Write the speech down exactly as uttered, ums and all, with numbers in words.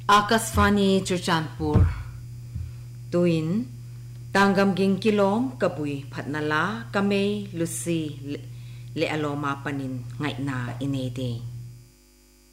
Akasvani Churchandpur Tuin Tangam ging kilom kapui phatnala kame lucy le aloma panin ngai na inede